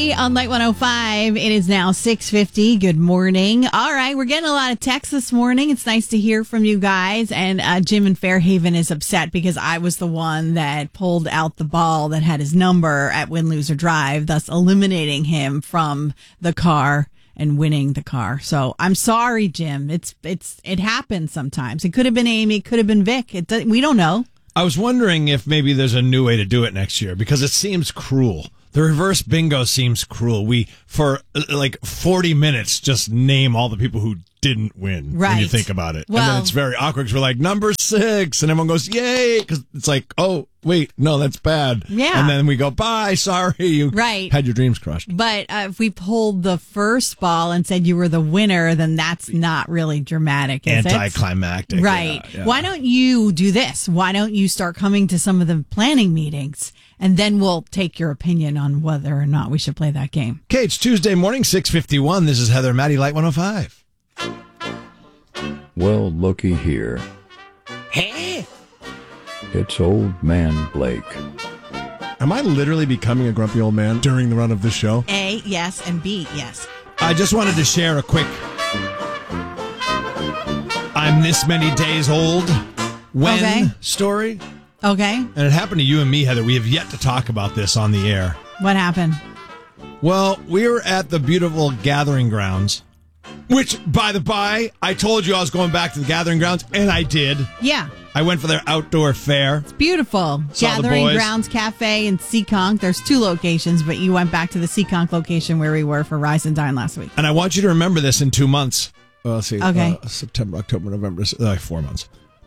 On Light 105, it is now 6:50. Good morning. All right, we're getting a lot of texts this morning. It's nice to hear from you guys. And Jim in Fairhaven is upset because I was the one that pulled out the ball that had his number at Win, Lose, or Drive, thus eliminating him from the car and winning the car. So I'm sorry, Jim. It happens sometimes. It could have been Amy. It could have been Vic. We don't know. I was wondering if maybe there's a new way to do it next year because it seems cruel. The reverse bingo seems cruel. We, for like 40 minutes, just name all the people who didn't win when you think about it. Well, and then it's very awkward because we're like, number 6. And everyone goes, yay. Because it's like, oh, wait, no, that's bad. Yeah. And then we go, bye, sorry. You had your dreams crushed. But if we pulled the first ball and said you were the winner, then that's not really dramatic, is it? Anticlimactic. Right. Yeah. Why don't you do this? Why don't you start coming to some of the planning meetings? And then we'll take your opinion on whether or not we should play that game. Okay, it's Tuesday morning, 6:51. This is Heather and Maddie, Light 105. Well, looky here. Hey! It's old man Blake. Am I literally becoming a grumpy old man during the run of this show? A, yes, and B, yes. I just wanted to share a quick I'm this many days old when story. Okay. And it happened to you and me, Heather. We have yet to talk about this on the air. What happened? Well, we were at the beautiful Gathering Grounds, which, by the by, I told you I was going back to the Gathering Grounds, and I did. Yeah. I went for their outdoor fair. It's beautiful. Saw the Gathering boys. Grounds Cafe in Seekonk. There's 2 locations, but you went back to the Seekonk location where we were for Rise and Dine last week. And I want you to remember this in 2 months. Well, let's see. Okay. September, October, November, 4 months.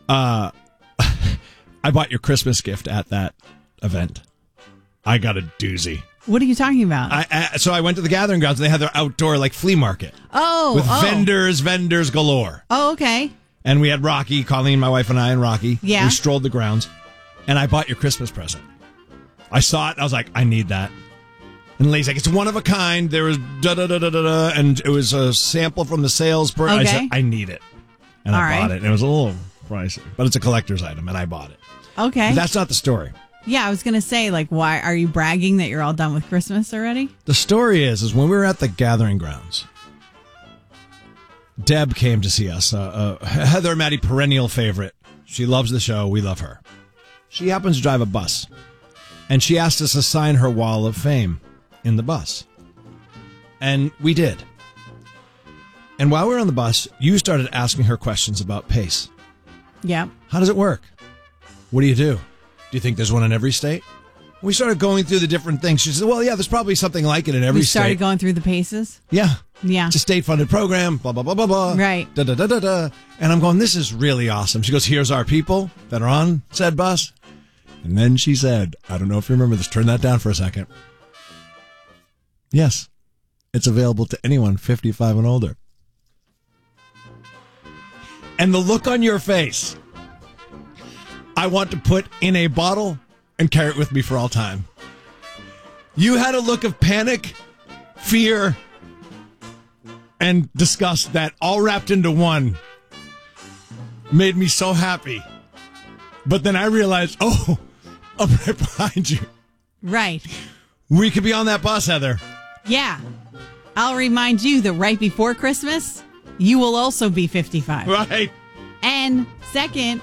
I bought your Christmas gift at that event. I got a doozy. What are you talking about? So I went to the Gathering Grounds, and they had their outdoor flea market. With vendors galore. Oh, okay. And we had Rocky, Colleen, my wife, and I, and Rocky. Yeah. We strolled the grounds, and I bought your Christmas present. I saw it, and I was like, I need that. And Lay's like, it's one of a kind. There was da-da-da-da-da-da, and it was a sample from the salesperson. Okay. I said, I need it. And I bought it. And it was a little pricey, but it's a collector's item, and I bought it. Okay. But that's not the story. Yeah, I was going to say, why are you bragging that you're all done with Christmas already? The story is when we were at the Gathering Grounds, Deb came to see us. Heather and Maddie, perennial favorite. She loves the show. We love her. She happens to drive a bus, and she asked us to sign her wall of fame in the bus. And we did. And while we were on the bus, you started asking her questions about PACE. Yeah. How does it work? What do? Do you think there's one in every state? We started going through the different things. She said, well, yeah, there's probably something like it in every state. We started going through the paces? Yeah. Yeah. It's a state-funded program, blah, blah, blah, blah, blah. Right. Da-da-da-da-da. And I'm going, this is really awesome. She goes, here's our people that are on said bus. And then she said, I don't know if you remember this. Turn that down for a second. Yes. It's available to anyone 55 and older. And the look on your face, I want to put in a bottle and carry it with me for all time. You had a look of panic, fear, and disgust that all wrapped into one made me so happy. But then I realized, I'm right behind you. Right. We could be on that bus, Heather. Yeah. I'll remind you that right before Christmas, you will also be 55. Right. And second,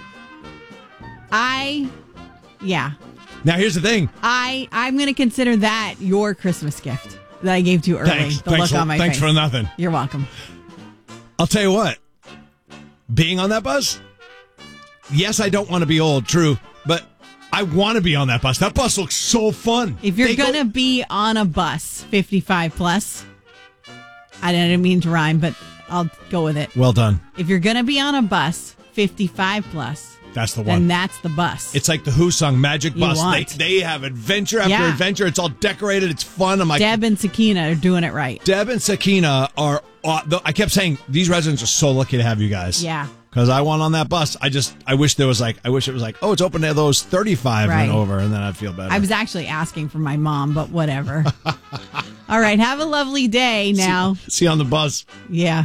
yeah. Now, here's the thing. I'm going to consider that your Christmas gift that I gave to you early. Thanks. The look on my face. Thanks for nothing. You're welcome. I'll tell you what. Being on that bus, yes, I don't want to be old, true, but I want to be on that bus. That bus looks so fun. If you're going to be on a bus, 55 plus, I didn't mean to rhyme, but I'll go with it. Well done. If you're going to be on a bus, 55 plus, that's the one. then that's the bus. It's like the Who song Magic Bus. They have adventure after adventure. It's all decorated. It's fun. I'm like, Deb and Sakina are doing it right. Deb and Sakina are, I kept saying, these residents are so lucky to have you guys. Yeah. Because I want on that bus. I wish it was oh, it's open to those 35 and over, and then I'd feel better. I was actually asking for my mom, but whatever. All right, have a lovely day now. See you on the bus. Yeah.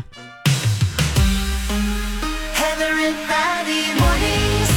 Heather and Maddie mornings.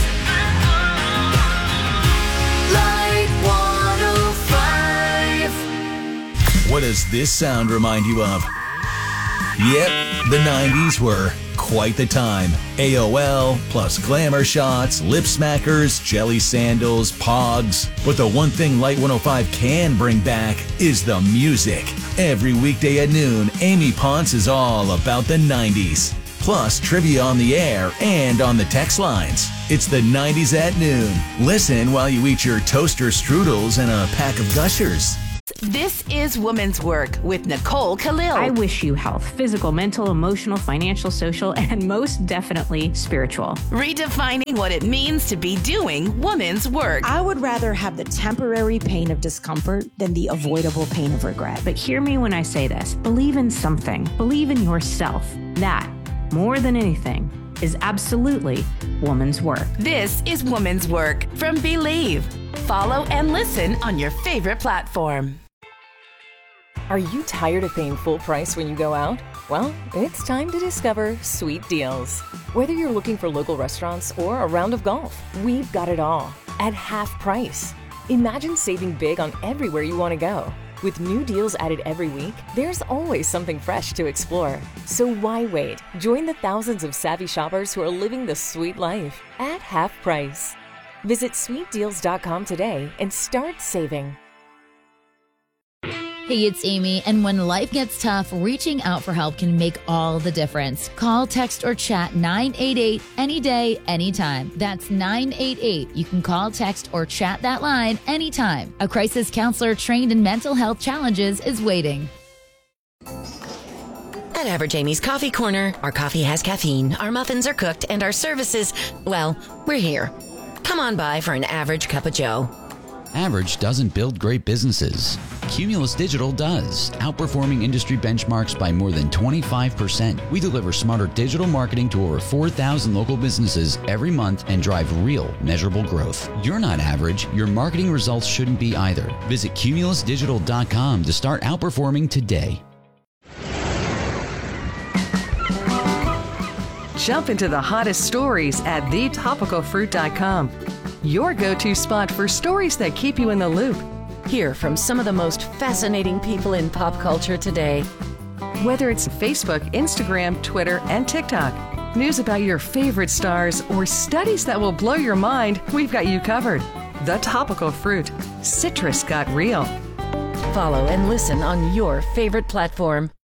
Light 105. What does this sound remind you of? Yep, the 90s were quite the time. AOL, plus glamour shots, lip smackers, jelly sandals, pogs. But the one thing Light 105 can bring back is the music. Every weekday at noon, Amy Ponce is all about the 90s. Plus trivia on the air and on the text lines. It's the 90s at noon. Listen while you eat your toaster strudels and a pack of Gushers. This is Woman's Work with Nicole Khalil. I wish you health, physical, mental, emotional, financial, social, and most definitely spiritual. Redefining what it means to be doing woman's work. I would rather have the temporary pain of discomfort than the avoidable pain of regret. But hear me when I say this. Believe in something. Believe in yourself. That, more than anything, is absolutely woman's work. This is Woman's Work from Believe. Follow and listen on your favorite platform. Are you tired of paying full price when you go out? Well, it's time to discover Sweet Deals. Whether you're looking for local restaurants or a round of golf, we've got it all at half price. Imagine saving big on everywhere you want to go. With new deals added every week, there's always something fresh to explore. So why wait? Join the thousands of savvy shoppers who are living the sweet life at half price. Visit sweetdeals.com today and start saving. Hey, it's Amy, and when life gets tough, reaching out for help can make all the difference. Call, text, or chat 988 any day, anytime. That's 988. You can call, text, or chat that line anytime. A crisis counselor trained in mental health challenges is waiting. At Average Amy's Coffee Corner, our coffee has caffeine, our muffins are cooked, and our services, well, we're here. Come on by for an average cup of joe. Average doesn't build great businesses. Cumulus Digital does, outperforming industry benchmarks by more than 25%. We deliver smarter digital marketing to over 4,000 local businesses every month and drive real, measurable growth. You're not average. Your marketing results shouldn't be either. Visit cumulusdigital.com to start outperforming today. Jump into the hottest stories at thetopicalfruit.com. Your go-to spot for stories that keep you in the loop. Hear from some of the most fascinating people in pop culture today. Whether it's Facebook, Instagram, Twitter, and TikTok, news about your favorite stars, or studies that will blow your mind, we've got you covered. The Topical Fruit. Citrus got real. Follow and listen on your favorite platform.